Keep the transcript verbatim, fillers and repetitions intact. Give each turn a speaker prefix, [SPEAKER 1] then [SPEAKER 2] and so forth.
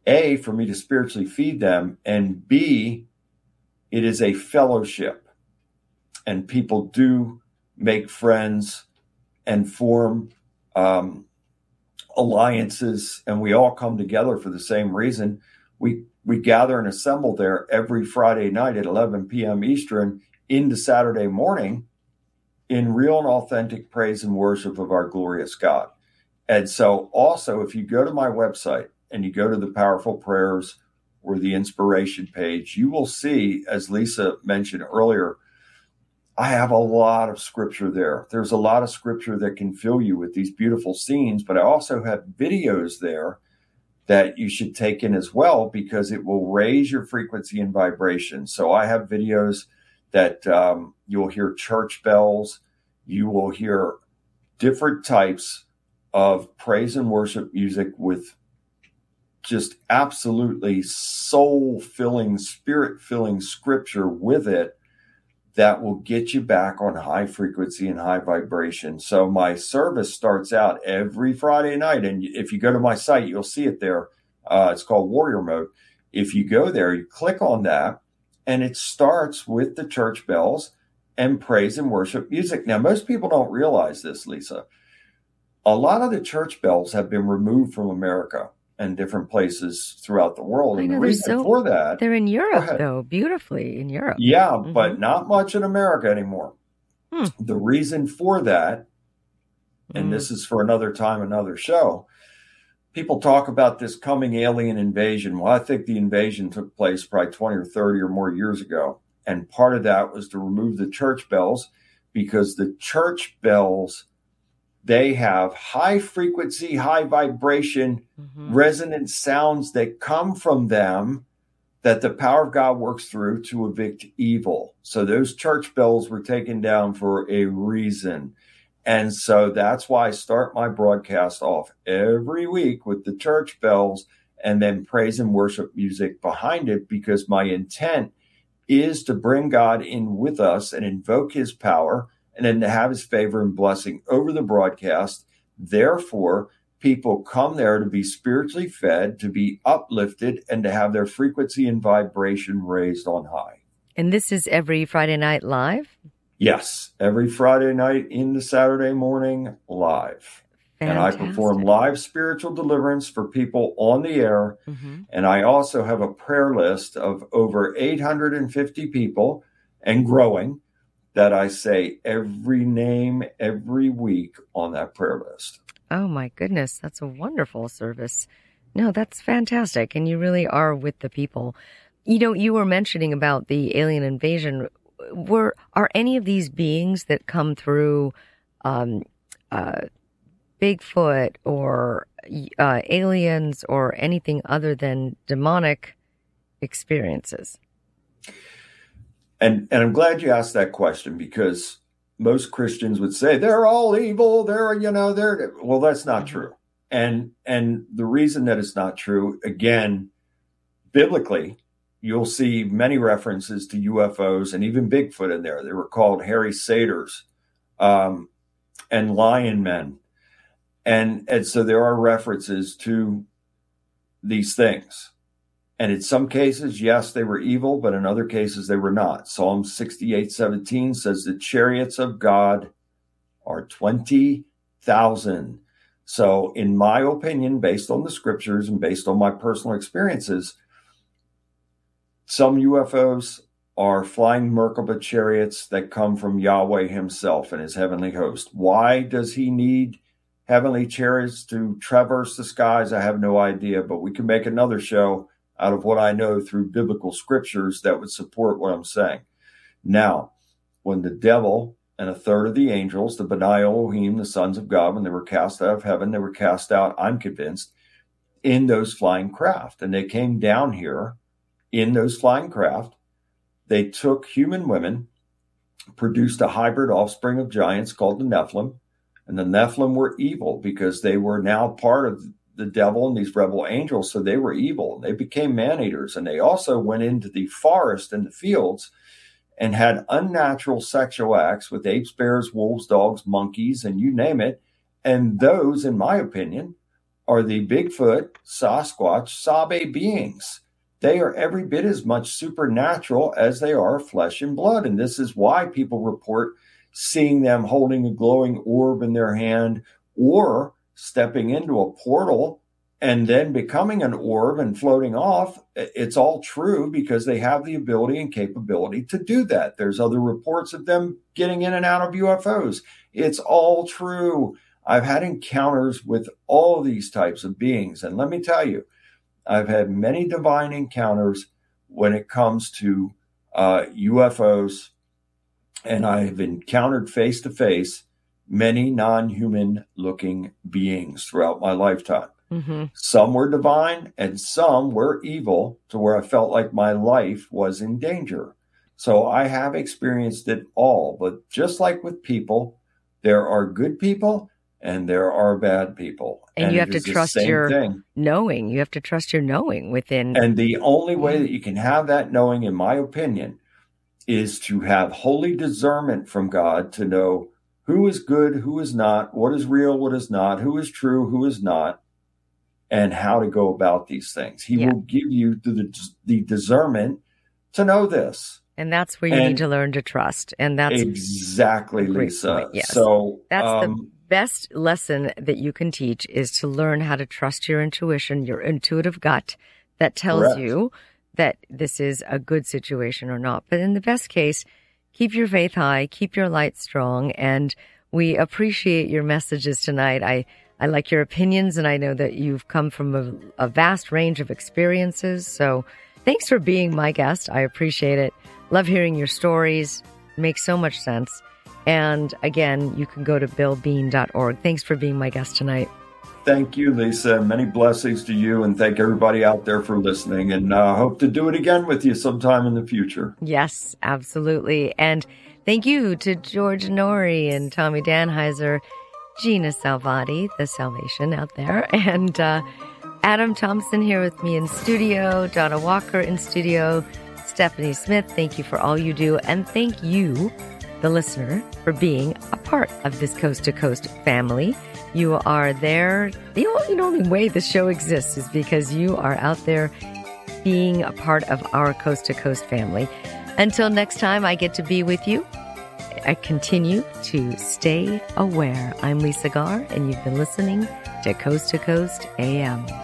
[SPEAKER 1] A, for me to spiritually feed them, and B, it is a fellowship. And people do make friends and form um, alliances, and we all come together for the same reason. We we gather and assemble there every Friday night at eleven p.m. Eastern into Saturday morning in real and authentic praise and worship of our glorious God. And so also, if you go to my website and you go to the Powerful Prayers or the inspiration page, you will see, as Lisa mentioned earlier, I have a lot of scripture there. There's a lot of scripture that can fill you with these beautiful scenes, but I also have videos there that you should take in as well, because it will raise your frequency and vibration. So I have videos that um, you'll hear church bells. You will hear different types of praise and worship music with just absolutely soul-filling, spirit-filling scripture with it that will get you back on high frequency and high vibration. So my service starts out every Friday night. And if you go to my site, you'll see it there. Uh, it's called Warrior Mode. If you go there, you click on that, and it starts with the church bells and praise and worship music. Now, most people don't realize this, Lisa. A lot of the church bells have been removed from America and different places throughout the world.
[SPEAKER 2] I
[SPEAKER 1] And
[SPEAKER 2] know,
[SPEAKER 1] the
[SPEAKER 2] they're
[SPEAKER 1] reason
[SPEAKER 2] so,
[SPEAKER 1] for that...
[SPEAKER 2] They're in Europe, though, beautifully in Europe.
[SPEAKER 1] Yeah,
[SPEAKER 2] Mm-hmm.
[SPEAKER 1] but not much in America anymore.
[SPEAKER 2] Hmm.
[SPEAKER 1] The reason for that, and
[SPEAKER 2] Mm.
[SPEAKER 1] this is for another time, another show, people talk about this coming alien invasion. Well, I think the invasion took place probably twenty or thirty or more years ago. And part of that was to remove the church bells, because the church bells, they have high frequency, high vibration,
[SPEAKER 2] Mm-hmm.
[SPEAKER 1] resonant sounds that come from them that the power of God works through to evict evil. So those church bells were taken down for a reason. And so that's why I start my broadcast off every week with the church bells and then praise and worship music behind it, because my intent is to bring God in with us and invoke his power, and then to have his favor and blessing over the broadcast. Therefore, people come there to be spiritually fed, to be uplifted, and to have their frequency and vibration raised on high.
[SPEAKER 2] And this is every Friday night live?
[SPEAKER 1] Yes, every Friday night into Saturday morning live.
[SPEAKER 2] Fantastic.
[SPEAKER 1] And I perform live spiritual deliverance for people on the air.
[SPEAKER 2] Mm-hmm.
[SPEAKER 1] And I also have a prayer list of over eight hundred fifty people and growing that I say every name every week on that prayer list.
[SPEAKER 2] Oh, my goodness. That's a wonderful service. No, that's fantastic. And you really are with the people. You know, you were mentioning about the alien invasion. Were Are any of these beings that come through um, uh, Bigfoot or uh, aliens or anything other than demonic experiences?
[SPEAKER 1] And and I'm glad you asked that question, because most Christians would say they're all evil. They're, you know, they're, well, that's not
[SPEAKER 2] Mm-hmm.
[SPEAKER 1] true. And, and the reason that it's not true, again, biblically, you'll see many references to U F Os and even Bigfoot in there. They were called hairy satyrs, um, and lion men. And, and so there are references to these things. And in some cases, yes, they were evil, but in other cases, they were not. Psalm sixty-eight seventeen says the chariots of God are twenty thousand. So in my opinion, based on the scriptures and based on my personal experiences, some U F Os are flying Merkaba chariots that come from Yahweh himself and his heavenly host. Why does he need heavenly chariots to traverse the skies? I have no idea, but we can make another show out of what I know through biblical scriptures that would support what I'm saying. Now, when the devil and a third of the angels, the B'nai Elohim, the sons of God, when they were cast out of heaven, they were cast out, I'm convinced, in those flying craft. And they came down here in those flying craft. They took human women, produced a hybrid offspring of giants called the Nephilim. And the Nephilim were evil because they were now part of the devil and these rebel angels, so they were evil. They became man-eaters, and they also went into the forest and the fields and had unnatural sexual acts with apes, bears, wolves, dogs, monkeys, and you name it. And those, in my opinion, are the Bigfoot, Sasquatch, Sabe beings. They are every bit as much supernatural as they are flesh and blood. And this is why people report seeing them holding a glowing orb in their hand or stepping into a portal and then becoming an orb and floating off. It's all true because they have the ability and capability to do that. There's other reports of them getting in and out of U F Os. It's all true. I've had encounters with all these types of beings. And let me tell you, I've had many divine encounters when it comes to uh, U F Os, and I've encountered face to face many non-human looking beings throughout my lifetime. Mm-hmm. Some were divine and some were evil to where I felt like my life was in danger. So I have experienced it all. But just like with people, there are good people and there are bad people.
[SPEAKER 2] And, and you have to trust your thing. knowing. You have to trust your knowing within.
[SPEAKER 1] And the only way that you can have that knowing, in my opinion, is to have holy discernment from God to know who is good, who is not, what is real, what is not, who is true, who is not, and how to go about these things. He yeah. will give you the, the discernment to know this.
[SPEAKER 2] And that's where you and need to learn to trust. And that's
[SPEAKER 1] exactly, Lisa.
[SPEAKER 2] Yes.
[SPEAKER 1] So
[SPEAKER 2] that's
[SPEAKER 1] um,
[SPEAKER 2] the best lesson that you can teach is to learn how to trust your intuition, your intuitive gut that tells correct. you that this is a good situation or not. But in the best case, keep your faith high, keep your light strong, and we appreciate your messages tonight. I, I like your opinions, and I know that you've come from a, a vast range of experiences. So thanks for being my guest. I appreciate it. Love hearing your stories. It makes so much sense. And again, you can go to bill bean dot org. Thanks for being my guest tonight.
[SPEAKER 1] Thank you, Lisa. Many blessings to you, and thank everybody out there for listening. And I uh, hope to do it again with you sometime in the future.
[SPEAKER 2] Yes, absolutely. And thank you to George Norrie and Tommy Danheiser, Gina Salvati, the Salvation out there, and uh, Adam Thompson here with me in studio, Donna Walker in studio, Stephanie Smith. Thank you for all you do. And thank you, the listener, for being a part of this Coast to Coast family. You are there. The only, only way the show exists is because you are out there being a part of our Coast to Coast family. Until next time I get to be with you, I continue to stay aware. I'm Lisa Garr, and you've been listening to Coast to Coast A M.